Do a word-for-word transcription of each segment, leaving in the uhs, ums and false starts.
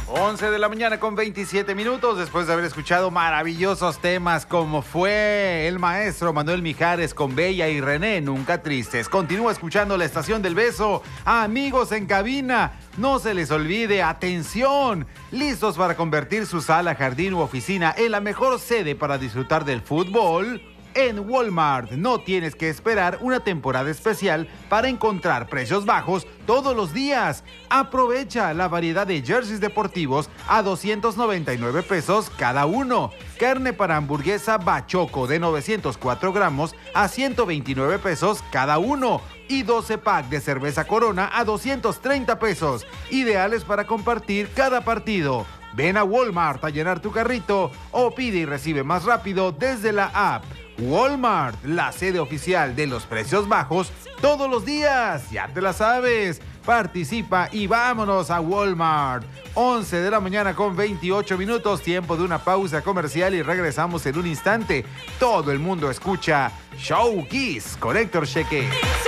once de la mañana con veintisiete minutos, después de haber escuchado maravillosos temas como fue el maestro Manuel Mijares con Bella y René, Nunca Tristes. Continúa escuchando la Estación del Beso. Amigos en cabina, no se les olvide, atención, listos para convertir su sala, jardín u oficina en la mejor sede para disfrutar del fútbol. En Walmart no tienes que esperar una temporada especial para encontrar precios bajos todos los días. Aprovecha la variedad de jerseys deportivos a doscientos noventa y nueve pesos cada uno. Carne para hamburguesa Bachoco de novecientos cuatro gramos a ciento veintinueve pesos cada uno. Y doce pack de cerveza Corona a doscientos treinta pesos. Ideales para compartir cada partido. Ven a Walmart a llenar tu carrito o pide y recibe más rápido desde la app. Walmart, la sede oficial de los precios bajos todos los días. Ya te la sabes. Participa y vámonos a Walmart. once de la mañana con veintiocho minutos, tiempo de una pausa comercial y regresamos en un instante. Todo el mundo escucha Show Kiss con Héctor Cheque.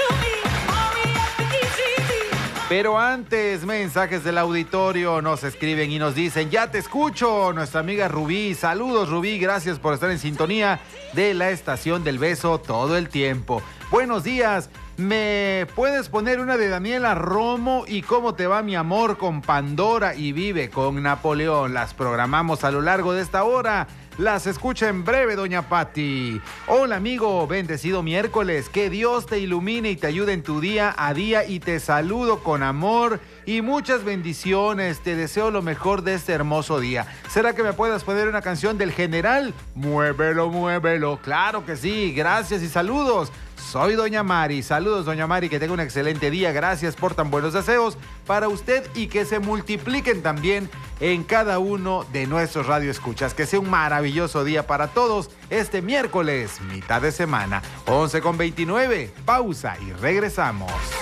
Pero antes, mensajes del auditorio nos escriben y nos dicen, ya te escucho, nuestra amiga Rubí. Saludos, Rubí, gracias por estar en sintonía de la Estación del Beso todo el tiempo. Buenos días, ¿me puedes poner una de Daniela Romo y cómo te va mi amor con Pandora y Vive con Napoleón? Las programamos a lo largo de esta hora. Las escucha en breve, doña Patti. Hola, amigo, bendecido miércoles. Que Dios te ilumine y te ayude en tu día a día y te saludo con amor y muchas bendiciones. Te deseo lo mejor de este hermoso día. ¿Será que me puedas poner una canción del General? Muévelo, muévelo. Claro que sí. Gracias y saludos. Soy doña Mari. Saludos, doña Mari, que tenga un excelente día. Gracias por tan buenos deseos para usted y que se multipliquen también en cada uno de nuestros radioescuchas. Que sea un maravilloso día para todos este miércoles, mitad de semana. once con veintinueve. Pausa y regresamos.